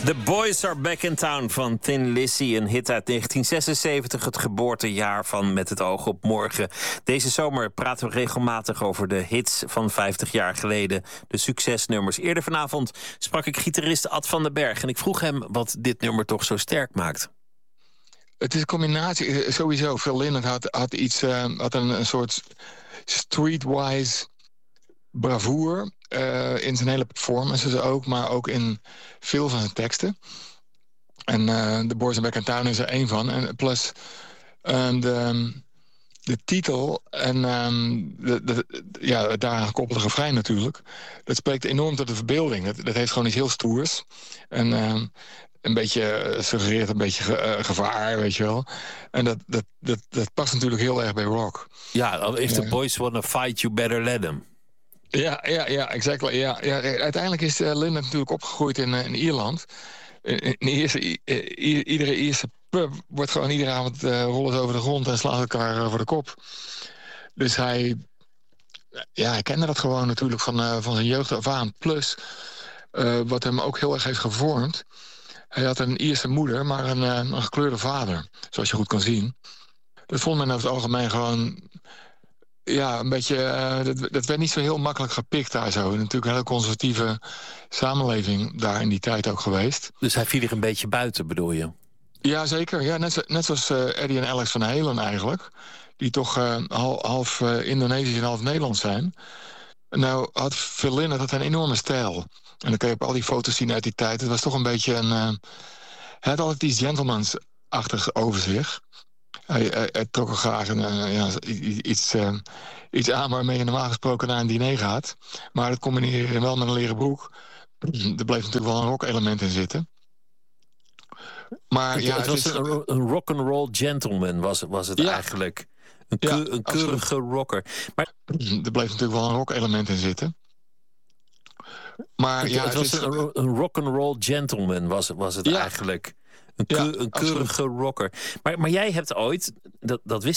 The Boys Are Back in Town van Thin Lizzy. Een hit uit 1976, het geboortejaar van Met het oog op morgen. Deze zomer praten we regelmatig over de hits van 50 jaar geleden. De succesnummers. Eerder vanavond sprak ik gitarist Ad van den Berg. En ik vroeg hem wat dit nummer toch zo sterk maakt. Het is een combinatie, sowieso. Phil Lynott had een soort streetwise bravoure in zijn hele performances ook, maar ook in veel van zijn teksten. En The Boys Are Back in Town is er één van. En plus de titel en het daaraan gekoppelde refrein natuurlijk, dat spreekt enorm tot de verbeelding. Dat heeft gewoon iets heel stoers. En een beetje suggereert een beetje gevaar, weet je wel. En dat past natuurlijk heel erg bij rock. Ja, if the boys wanna fight, you better let them. Ja, exactly. Ja. Uiteindelijk is Lynott natuurlijk opgegroeid in Ierland. Iedere Ierse pub wordt gewoon iedere avond rollen ze over de grond en slaan elkaar over de kop. Dus hij kende dat gewoon natuurlijk van zijn jeugd af aan. Plus, wat hem ook heel erg heeft gevormd. Hij had een Ierse moeder, maar een gekleurde vader. Zoals je goed kan zien. Dat vond men over het algemeen gewoon... Ja, een beetje... dat werd niet zo heel makkelijk gepikt daar zo. Natuurlijk een hele conservatieve samenleving daar in die tijd ook geweest. Dus hij viel er een beetje buiten, bedoel je? Ja, zeker. Ja, net zoals Eddie en Alex van Halen eigenlijk. Die toch half Indonesisch en half Nederlands zijn. Nou had Phil Lynott een enorme stijl. En dan kun je op al die foto's zien uit die tijd. Het was toch een beetje een... hij had altijd iets gentleman's-achtig over zich. Hij trok er graag iets aan waarmee je normaal gesproken naar een diner gaat. Maar dat combineer je wel met een leren broek. Er bleef natuurlijk wel een rock-element in zitten. Maar het was een rock'n'roll gentleman, was het eigenlijk. Een keurige rocker. Maar er bleef natuurlijk wel een rock-element in zitten. Maar het was een rock'n'roll gentleman, was het eigenlijk. Een keurige rocker. Maar jij hebt ooit, dat wist